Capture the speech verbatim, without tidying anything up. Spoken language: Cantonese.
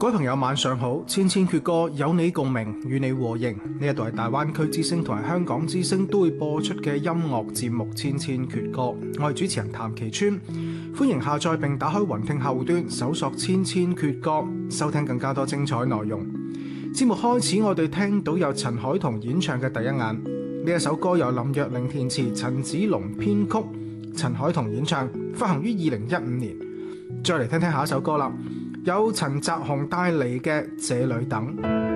各位朋友晚上好，千千闕歌有你共鳴，與你和應。呢一度係大灣區之聲同埋香港之聲都會播出嘅音樂節目《千千闕歌》，我係主持人譚其川，歡迎下載並打開雲聽客戶端，搜索《千千闕歌》，收聽更加多精彩內容。節目開始，我哋聽到有陳凱彤演唱嘅《第一眼》，呢一首歌由林若寧填詞，陳子龍編曲，陳凱彤演唱，發行於二零一五年。再嚟聽聽下一首歌啦。有陳澤鴻帶嚟嘅《這裏等》。